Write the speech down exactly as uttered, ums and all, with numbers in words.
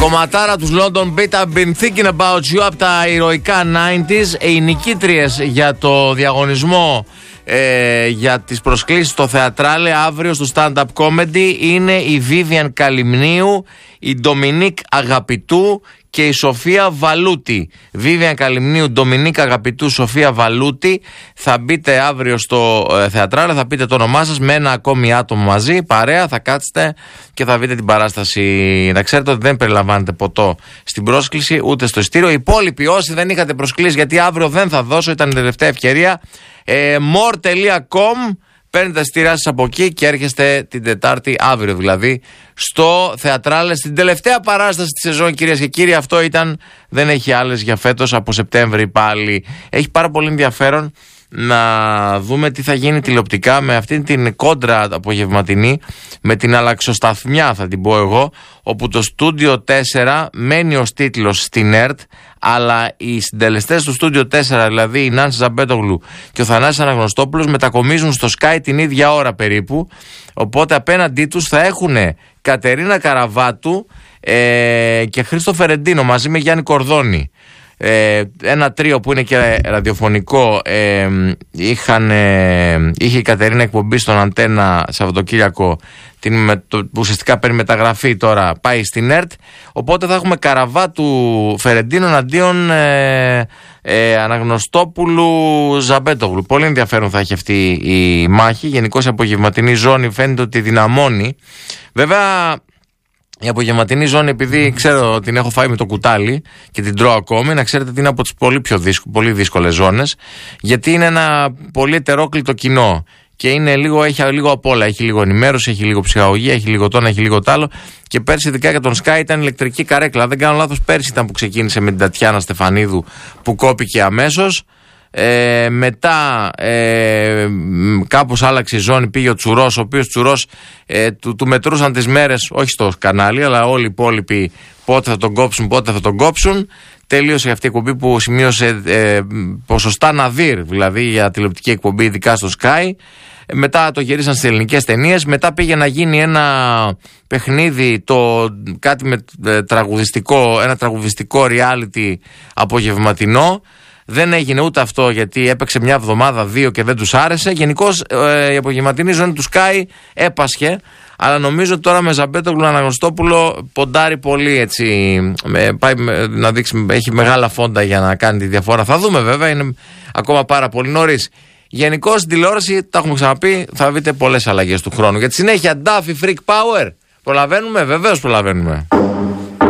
Κομματάρα τους London Beat, I've been thinking about you από τα ηρωικά ενενήντα. Οι νικήτριες για το διαγωνισμό ε, για τις προσκλήσεις στο Θεατράλε αύριο στο stand-up comedy είναι η Βίβιαν Καλυμνίου, η Ντομινίκ Αγαπητού και η Σοφία Βαλούτη. Βίβιαν Καλυμνίου, Ντομινίκ Αγαπητού, Σοφία Βαλούτη. Θα μπείτε αύριο στο ε, Θεατράλε, θα πείτε το όνομά σας με ένα ακόμη άτομο μαζί, παρέα, θα κάτσετε και θα δείτε την παράσταση. Να ξέρετε ότι δεν περιλαμβάνεται ποτό στην πρόσκληση ούτε στο ειστήριο. Οι υπόλοιποι όσοι δεν είχατε προσκλήσει, γιατί αύριο δεν θα δώσω, ήταν η τελευταία ευκαιρία, ε, more τελεία com, παίρνετε τα εισιτήριά σας από εκεί και έρχεστε την Τετάρτη, αύριο δηλαδή, στο Θεατράλε, στην τελευταία παράσταση της σεζόν, κυρίες και κύριοι. Αυτό ήταν, δεν έχει άλλες για φέτος, από Σεπτέμβρη πάλι. Έχει πάρα πολύ ενδιαφέρον να δούμε τι θα γίνει τηλεοπτικά με αυτήν την κόντρα απογευματινή, με την αλλαξοσταθμιά θα την πω εγώ, όπου το Στούντιο τέσσερα μένει ως τίτλος στην ΕΡΤ, αλλά οι συντελεστές του Στούντιο τέσσερα, δηλαδή η Νάνση Ζαμπέτογλου και ο Θανάσης Αναγνωστόπουλος, μετακομίζουν στο Sky την ίδια ώρα περίπου, οπότε απέναντί τους θα έχουν Κατερίνα Καραβάτου ε, και Χρήστο Φερεντίνο μαζί με Γιάννη Κορδόνη. Ε, ένα τρίο που είναι και ραδιοφωνικό. ε, είχαν, ε, είχε η Κατερίνα εκπομπή στον Αντένα Σαββατοκύριακο, την, με, το, που ουσιαστικά παίρνει μεταγραφή, τώρα πάει στην ΕΡΤ, οπότε θα έχουμε Καραβάτου Φερεντίνο αντίον ε, ε, Αναγνωστόπουλου Ζαμπέτογλου. Πολύ ενδιαφέρον θα έχει αυτή η μάχη. Γενικώς η απογευματινή ζώνη φαίνεται ότι δυναμώνει. Βέβαια η απογευματινή ζώνη, επειδή ξέρω την έχω φάει με το κουτάλι και την τρώω ακόμη, να ξέρετε ότι είναι από τις πολύ πιο δύσκολες, πολύ δύσκολες ζώνες, γιατί είναι ένα πολύ ετερόκλητο κοινό και είναι λίγο, έχει λίγο απ' όλα. Έχει λίγο ενημέρωση, έχει λίγο ψυχαγωγία, έχει λίγο το ένα, έχει λίγο το άλλο. Και πέρσι, ειδικά για τον Sky, ήταν ηλεκτρική καρέκλα. Δεν κάνω λάθος, πέρσι ήταν που ξεκίνησε με την Τατιάνα Στεφανίδου, που κόπηκε αμέσως. Ε, μετά ε, κάπως άλλαξε η ζώνη, πήγε ο Τσουρός, ο οποίος Τσουρός ε, του, του μετρούσαν τις μέρες, όχι στο κανάλι, αλλά όλοι οι υπόλοιποι πότε θα τον κόψουν, πότε θα τον κόψουν. Τελείωσε αυτή η εκπομπή που σημείωσε ε, ποσοστά ναδύρ, δηλαδή για τηλεοπτική εκπομπή, ειδικά στο Sky. Μετά το γυρίσαν στις ελληνικές ταινίες. Μετά πήγε να γίνει ένα παιχνίδι, το, κάτι με ε, τραγουδιστικό, ένα τραγουδιστικό reality απογευματινό. Δεν έγινε ούτε αυτό, γιατί έπαιξε μια εβδομάδα, δύο και δεν τους άρεσε. Γενικώς ε, η απογευματινή ζώνη του Sky έπασχε. Αλλά νομίζω τώρα με Ζαμπέτογλου Αναγνωστόπουλο ποντάρει πολύ, έτσι. Με, πάει με, να δείξει, έχει μεγάλα φόντα για να κάνει τη διαφορά. Θα δούμε βέβαια, είναι ακόμα πάρα πολύ νωρίς. Γενικώς στην τηλεόραση, τα έχουμε ξαναπεί, θα δείτε πολλές αλλαγές του χρόνου. Για τη συνέχεια, Duffy Freak Power. Προλαβαίνουμε, βεβαίως προλαβαίνουμε.